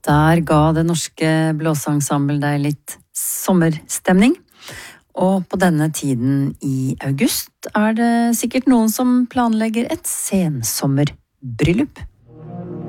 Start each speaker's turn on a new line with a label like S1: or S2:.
S1: Der ga det norske blåseensemble deg litt sommerstemning. Og på denne tiden i august det sikkert noen som planlegger et sensommerbryllup.